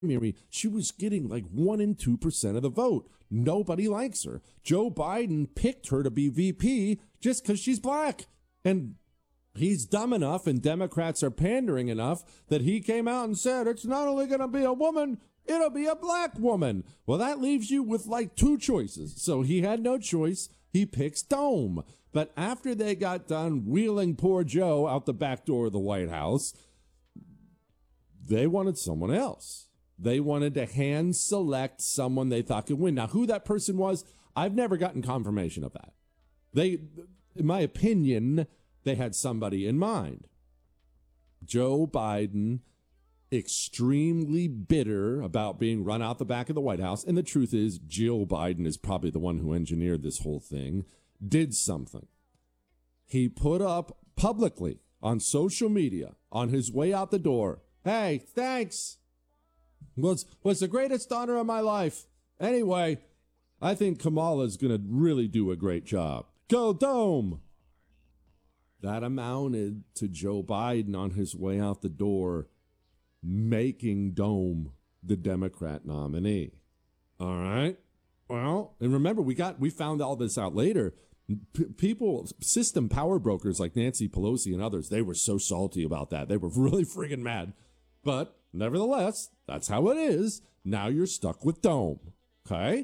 primary, she was getting like 1 and 2% of the vote. Nobody likes her. Joe Biden picked her to be VP just because she's black. And he's dumb enough and Democrats are pandering enough that he came out and said, it's not only going to be a woman, it'll be a black woman. Well, that leaves you with like 2 choices. So he had no choice. He picks Dome. But after they got done wheeling poor Joe out the back door of the White House, they wanted someone else. They wanted to hand select someone they thought could win. Now, who that person was, I've never gotten confirmation of that. In my opinion, they had somebody in mind. Joe Biden, extremely bitter about being run out the back of the White House. And the truth is, Jill Biden is probably the one who engineered this whole thing, did something. He put up publicly on social media on his way out the door, hey, thanks. Was the greatest honor of my life. Anyway, I think Kamala's going to really do a great job. Go Dome! That amounted to Joe Biden on his way out the door making Dome the Democrat nominee. All right? Well, and remember, we found all this out later. People, system power brokers like Nancy Pelosi and others, they were so salty about that. They were really friggin' mad. But nevertheless, that's how it is. Now you're stuck with Dome. Okay?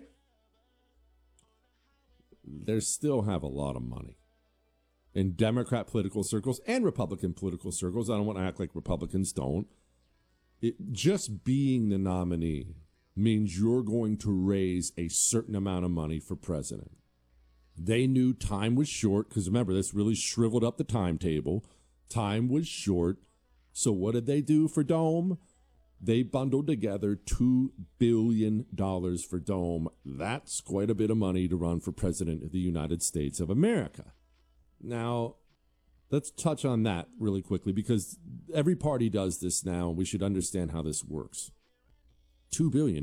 They still have a lot of money in Democrat political circles and Republican political circles. I don't want to act like Republicans don't. Just being the nominee means you're going to raise a certain amount of money for president. They knew time was short because, remember, this really shriveled up the timetable. Time was short. So what did they do for Dome? They bundled together $2 billion for Dome. That's quite a bit of money to run for president of the United States of America. Now, let's touch on that really quickly because every party does this now. We should understand how this works. $2 billion.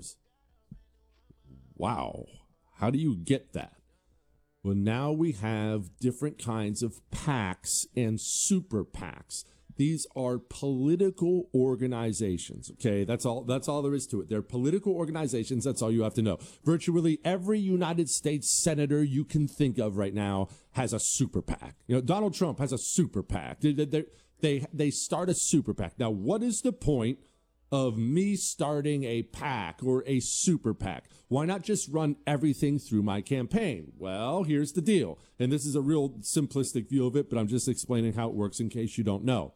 Wow. How do you get that? Well, now we have different kinds of PACs and super PACs. These are political organizations, okay? That's all there is to it. They're political organizations. That's all you have to know. Virtually every United States senator you can think of right now has a super PAC. You know, Donald Trump has a super PAC. They start a super PAC. Now, what is the point of me starting a PAC or a super PAC? Why not just run everything through my campaign? Well, here's the deal. And this is a real simplistic view of it, but I'm just explaining how it works in case you don't know.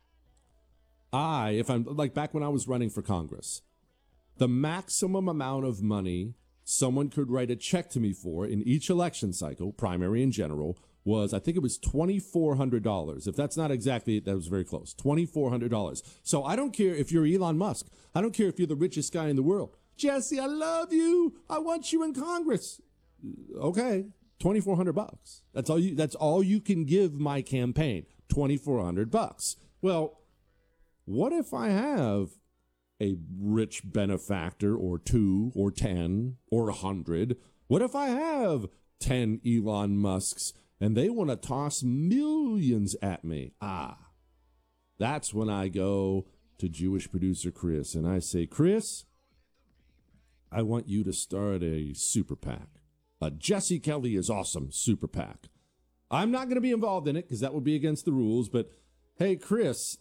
If I'm like back when I was running for Congress, the maximum amount of money someone could write a check to me for in each election cycle, primary and general, was, I think it was $2,400. If that's not exactly it, that was very close. $2,400. So I don't care if you're Elon Musk. I don't care if you're the richest guy in the world. Jesse, I love you. I want you in Congress. Okay, $2,400. That's all you can give my campaign. $2,400. Well, what if I have a rich benefactor or 2 or 10 or 100? What if I have 10 Elon Musks and they want to toss millions at me? That's when I go to Jewish producer Chris and I say, Chris, I want you to start a super PAC. A Jesse Kelly is awesome super PAC. I'm not going to be involved in it because that would be against the rules. But hey, Chris,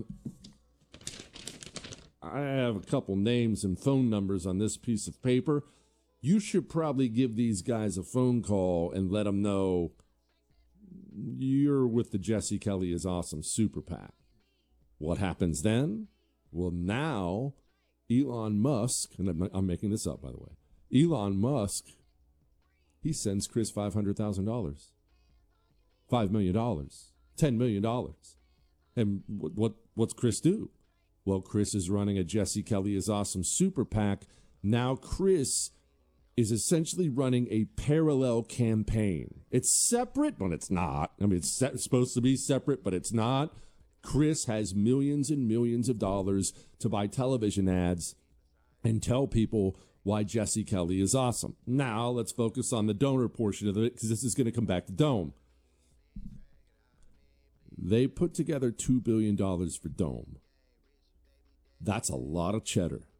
I have a couple names and phone numbers on this piece of paper. You should probably give these guys a phone call and let them know you're with the Jesse Kelly is awesome super PAC. What happens then? Well, now Elon Musk, and I'm making this up, by the way, Elon Musk, he sends Chris $500,000, $5 million, $10 million. And what's Chris do? Well, Chris is running a Jesse Kelly is awesome super PAC. Now Chris is essentially running a parallel campaign. It's separate, but it's not. I mean, it's supposed to be separate, but it's not. Chris has millions and millions of dollars to buy television ads and tell people why Jesse Kelly is awesome. Now let's focus on the donor portion of it because this is going to come back to Dome. They put together $2 billion for Dome. That's a lot of cheddar.